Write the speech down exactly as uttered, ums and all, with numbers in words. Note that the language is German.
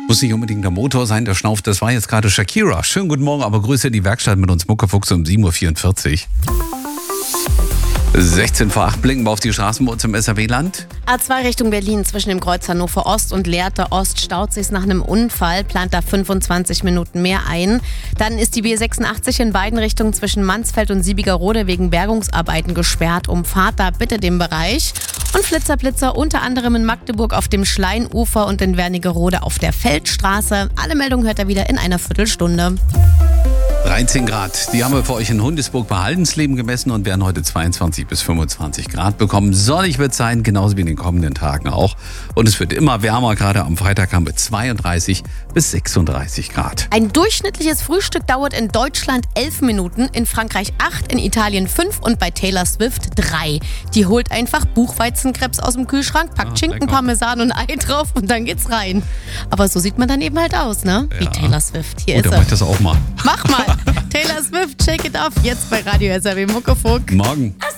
Muss nicht unbedingt der Motor sein, der schnauft. Das war jetzt gerade Shakira. Schönen guten Morgen, aber Grüße in die Werkstatt mit uns Muckefuchs um sieben Uhr vierundvierzig. sechzehn vor acht blicken wir auf die Straßen bei uns im S R W-Land. A zwei Richtung Berlin zwischen dem Kreuz Hannover Ost und Lehrte Ost staut sich nach einem Unfall, plant da fünfundzwanzig Minuten mehr ein. Dann ist die B sechsundachtzig in beiden Richtungen zwischen Mansfeld und Siebigerode wegen Bergungsarbeiten gesperrt. Umfahrt da bitte den Bereich. Und Flitzer-Blitzer unter anderem in Magdeburg auf dem Schleinufer und in Wernigerode auf der Feldstraße. Alle Meldungen hört ihr wieder in einer Viertelstunde. dreizehn Grad. Die haben wir für euch in Hundesburg bei Haldensleben gemessen und werden heute zweiundzwanzig bis fünfundzwanzig Grad bekommen. Sonnig wird es sein, genauso wie in den kommenden Tagen auch. Und es wird immer wärmer. Gerade am Freitag haben wir zweiunddreißig bis sechsunddreißig Grad. Ein durchschnittliches Frühstück dauert in Deutschland elf Minuten, in Frankreich acht, in Italien fünf und bei Taylor Swift drei. Die holt einfach Buchweizenkrebs aus dem Kühlschrank, packt ah, Schinken, lecker. Parmesan und Ei drauf und dann geht's rein. Aber so sieht man dann eben halt aus, ne? Ja. Wie Taylor Swift. Hier Gut, ist dann er. mach ich das auch mal. Mach mal. Taylor Swift, Shake It Off, jetzt bei Radio S R W Muckefuck. Morgen.